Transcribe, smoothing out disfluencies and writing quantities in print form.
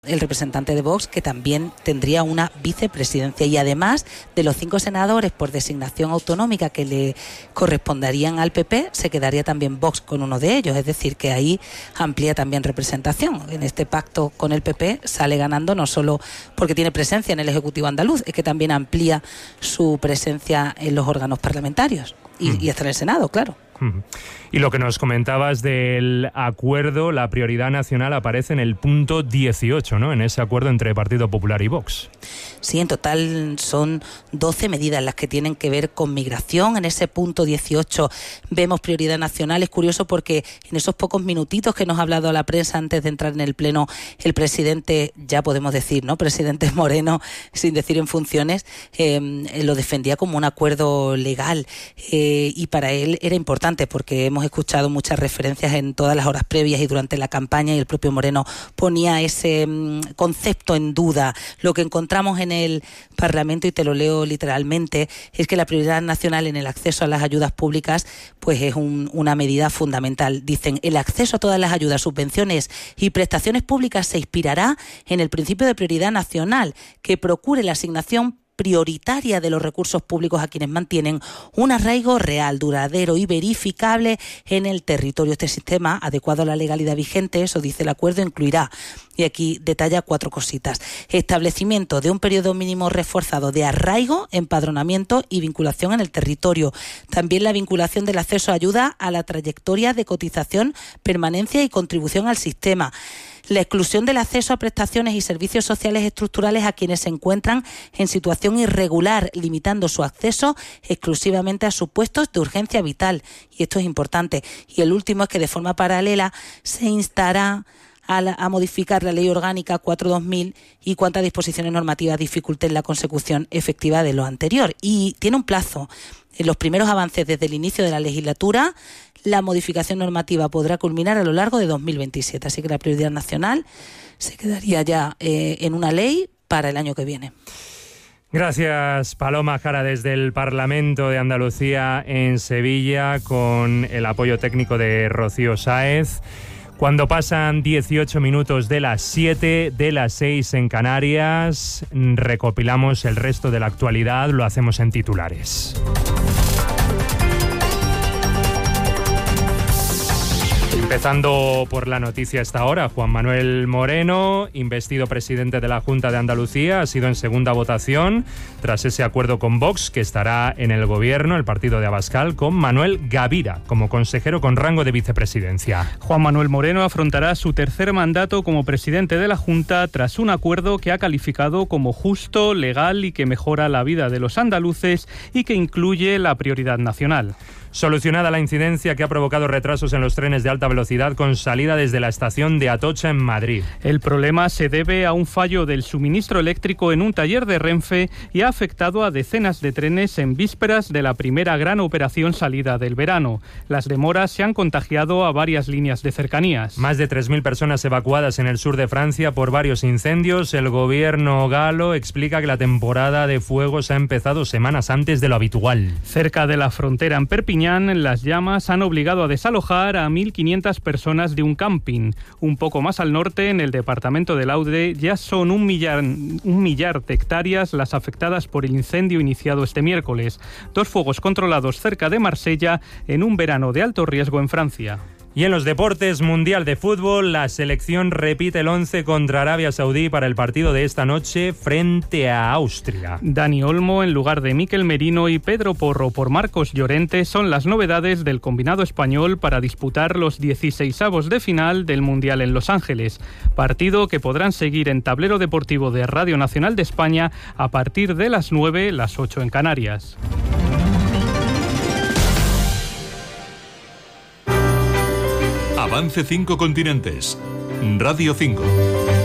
el representante de Vox, que también tendría una vicepresidencia, y además de los 5 senadores por designación autonómica que le corresponderían al PP, se quedaría también Vox con uno de ellos, es decir, que ahí amplía también representación. En este pacto con el PP sale ganando no solo porque tiene presencia en el Ejecutivo andaluz, es que también amplía su presencia en los órganos parlamentarios y hasta en el Senado, claro. Y lo que nos comentabas del acuerdo, la prioridad nacional aparece en el punto 18, ¿no? En ese acuerdo entre Partido Popular y Vox. Sí, en total son 12 medidas las que tienen que ver con migración. En ese punto 18 vemos prioridad nacional. Es curioso porque en esos pocos minutitos que nos ha hablado a la prensa antes de entrar en el pleno, el presidente, ya podemos decir, ¿no?, presidente Moreno, sin decir en funciones, lo defendía como un acuerdo legal, y para él era importante porque hemos escuchado muchas referencias en todas las horas previas y durante la campaña, y el propio Moreno ponía ese concepto en duda. Lo que encontramos en el Parlamento, y te lo leo literalmente, es que la prioridad nacional en el acceso a las ayudas públicas pues es una medida fundamental. Dicen, el acceso a todas las ayudas, subvenciones y prestaciones públicas se inspirará en el principio de prioridad nacional, que procure la asignación prioritaria de los recursos públicos a quienes mantienen un arraigo real, duradero y verificable en el territorio. Este sistema, adecuado a la legalidad vigente, eso dice el acuerdo, incluirá, y aquí detalla 4 cositas: establecimiento de un periodo mínimo reforzado de arraigo, empadronamiento y vinculación en el territorio. También la vinculación del acceso a ayuda a la trayectoria de cotización, permanencia y contribución al sistema. La exclusión del acceso a prestaciones y servicios sociales estructurales a quienes se encuentran en situación irregular, limitando su acceso exclusivamente a supuestos de urgencia vital. Y esto es importante. Y el último es que de forma paralela se instará a modificar la Ley Orgánica 4/2000 y cuantas disposiciones normativas dificulten la consecución efectiva de lo anterior. Y tiene un plazo. En los primeros avances desde el inicio de la legislatura, la modificación normativa podrá culminar a lo largo de 2027. Así que la prioridad nacional se quedaría ya en una ley para el año que viene. Gracias, Paloma Jara, desde el Parlamento de Andalucía en Sevilla, con el apoyo técnico de Rocío Sáez. Cuando pasan 18 minutos de las 7, de las 6 en Canarias, recopilamos el resto de la actualidad, lo hacemos en titulares. Empezando por la noticia hasta ahora, Juan Manuel Moreno, investido presidente de la Junta de Andalucía, ha sido en segunda votación tras ese acuerdo con Vox, que estará en el gobierno, el partido de Abascal, con Manuel Gavira como consejero con rango de vicepresidencia. Juan Manuel Moreno afrontará su tercer mandato como presidente de la Junta tras un acuerdo que ha calificado como justo, legal y que mejora la vida de los andaluces y que incluye la prioridad nacional. Solucionada la incidencia que ha provocado retrasos en los trenes de alta velocidad con salida desde la estación de Atocha en Madrid. El problema se debe a un fallo del suministro eléctrico en un taller de Renfe y ha afectado a decenas de trenes en vísperas de la primera gran operación salida del verano. Las demoras se han contagiado a varias líneas de cercanías. Más de 3.000 personas evacuadas en el sur de Francia por varios incendios. El gobierno galo explica que la temporada de fuegos ha empezado semanas antes de lo habitual. Cerca de la frontera en Perpiñán, las llamas han obligado a desalojar a 1.500 personas de un camping. Un poco más al norte, en el departamento del Aude, ya son un millar de hectáreas las afectadas por el incendio iniciado este miércoles. 2 fuegos controlados cerca de Marsella en un verano de alto riesgo en Francia. Y en los deportes, Mundial de Fútbol, la selección repite el 11 contra Arabia Saudí para el partido de esta noche frente a Austria. Dani Olmo en lugar de Mikel Merino y Pedro Porro por Marcos Llorente son las novedades del combinado español para disputar los 16avos de final del Mundial en Los Ángeles. Partido que podrán seguir en Tablero Deportivo de Radio Nacional de España a partir de las 9, las 8 en Canarias. Avance 5 continentes. Radio 5.